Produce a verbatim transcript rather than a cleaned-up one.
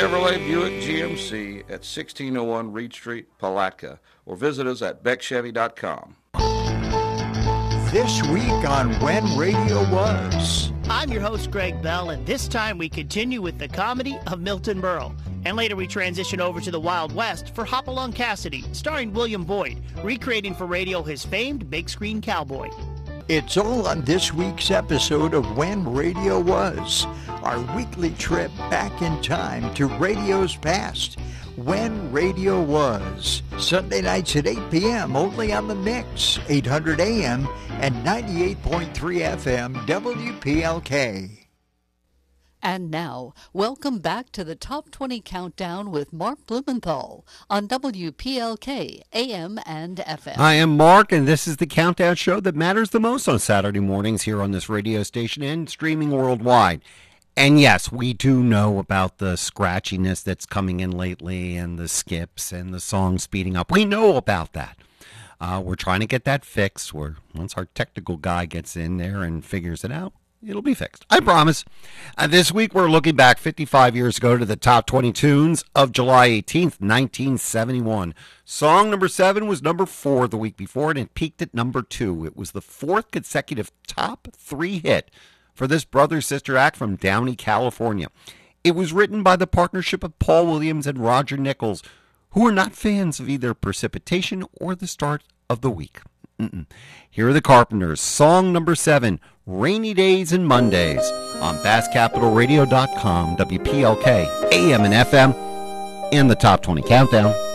Chevrolet Buick G M C at sixteen oh one Reed Street, Palatka, or visit us at beck chevy dot com. This week on When Radio Was. I'm your host, Greg Bell, and this time we continue with the comedy of Milton Berle. And later we transition over to the Wild West for Hopalong Cassidy, starring William Boyd, recreating for radio his famed big screen cowboy. It's all on this week's episode of When Radio Was, our weekly trip back in time to radio's past. When Radio Was, Sunday nights at eight p.m. only on The Mix, eight hundred A M and ninety-eight point three F M W P L K. And now, welcome back to the Top twenty Countdown with Mark Blumenthal on W P L K, A M and F M. I am Mark, and this is the countdown show that matters the most on Saturday mornings here on this radio station and streaming worldwide. And yes, we do know about the scratchiness that's coming in lately and the skips and the song speeding up. We know about that. Uh, we're trying to get that fixed. Where once our technical guy gets in there and figures it out, it'll be fixed. I promise. Uh, this week, we're looking back fifty-five years ago to the top twenty tunes of July eighteenth, nineteen seventy-one. Song number seven was number four the week before, and it peaked at number two. It was the fourth consecutive top three hit for this brother-sister act from Downey, California. It was written by the partnership of Paul Williams and Roger Nichols, who are not fans of either Precipitation or the start of the week. Mm-mm. Here are the Carpenters, song number seven, Rainy Days and Mondays, on bass capital radio dot com, W P L K, A M and F M, and the Top twenty Countdown.